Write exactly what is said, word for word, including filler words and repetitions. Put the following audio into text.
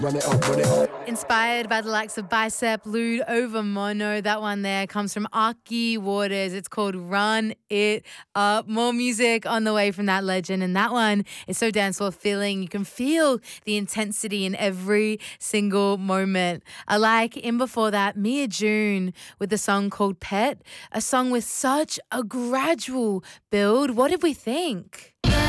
Run it up, run it up. Inspired by the likes of Bicep, Lude, Over Mono. That one there comes from Aki Waters. It's called Run It Up. More music on the way from that legend. And that one is so danceful feeling. You can feel the intensity in every single moment. I like in before that, Mia June with a song called Pet, a song with such a gradual build. What did we think?